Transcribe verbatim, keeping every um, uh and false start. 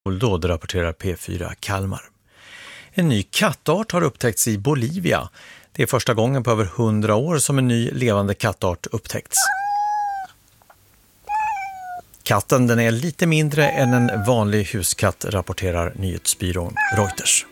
Då rapporterar P fyra Kalmar. En ny kattart har upptäckts i Bolivia. Det är första gången på över hundra år som en ny levande kattart upptäckts. Katten den är lite mindre än en vanlig huskatt, rapporterar nyhetsbyrån Reuters.